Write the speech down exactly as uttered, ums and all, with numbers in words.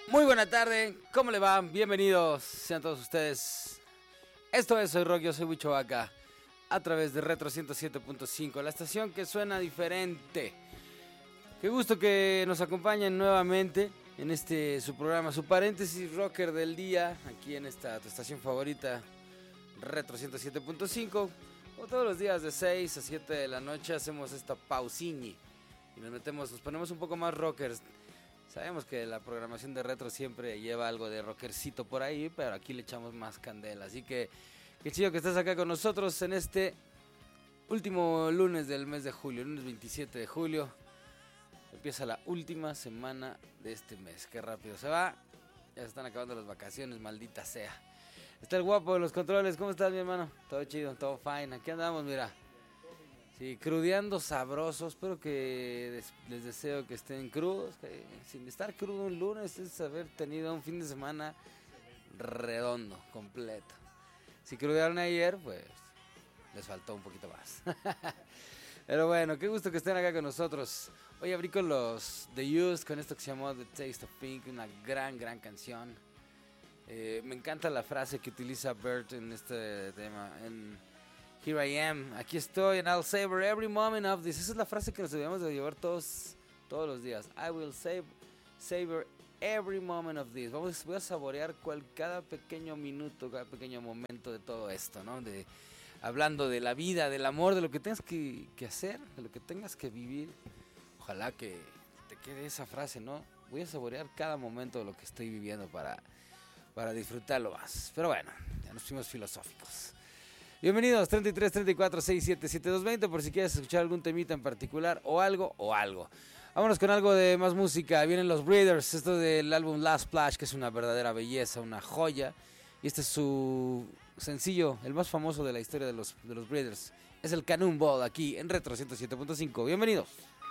Muy buena tarde, ¿cómo le va? Bienvenidos sean todos ustedes. Esto es Soy Rock, yo soy Wicho Vaca, a través de Retro ciento siete punto cinco, la estación que suena diferente. Qué gusto que nos acompañen nuevamente en este su programa, su paréntesis rocker del día, aquí en esta tu estación favorita, Retro ciento siete punto cinco. O todos los días de seis a siete de la noche hacemos esta pausiñi y nos metemos, nos ponemos un poco más rockers. Sabemos que la programación de Retro siempre lleva algo de rockercito por ahí, pero aquí le echamos más candela. Así que qué chido que estás acá con nosotros en este último lunes del mes de julio, lunes veintisiete de julio. Empieza la última semana de este mes. Qué rápido se va. Ya se están acabando las vacaciones, maldita sea. Está el guapo de los controles. ¿Cómo estás, mi hermano? Todo chido, todo fine. Aquí andamos, mira. Sí, crudeando sabrosos. Espero que des- les deseo que estén crudos. Que sin estar crudo un lunes es haber tenido un fin de semana redondo, completo. Si crudearon ayer, pues les faltó un poquito más. Pero bueno, qué gusto que estén acá con nosotros. Hoy abrí con los The Used, con esto que se llamó The Taste of Pink, una gran, gran canción. Eh, me encanta la frase que utiliza Bert en este tema, en Here I am, aquí estoy, and I'll savor every moment of this. Esa es la frase que nos debemos de llevar todos, todos los días. I will save, savor every moment of this. Vamos, voy a saborear cual, cada pequeño minuto, cada pequeño momento de todo esto, ¿no? De, hablando de la vida, del amor, de lo que tengas que, que hacer, de lo que tengas que vivir. Ojalá que te quede esa frase, ¿no? Voy a saborear cada momento de lo que estoy viviendo para, para disfrutarlo más. Pero bueno, ya nos fuimos filosóficos. Bienvenidos, treinta y tres, treinta y cuatro, sesenta y siete, setenta y dos, veinte, por si quieres escuchar algún temita en particular o algo o algo. Vámonos con algo de más música. Vienen los Breeders, esto del álbum Last Splash, que es una verdadera belleza, una joya. Y este es su sencillo, el más famoso de la historia de los, de los Breeders. Es el Cannonball aquí en Retro ciento siete punto cinco. Bienvenidos.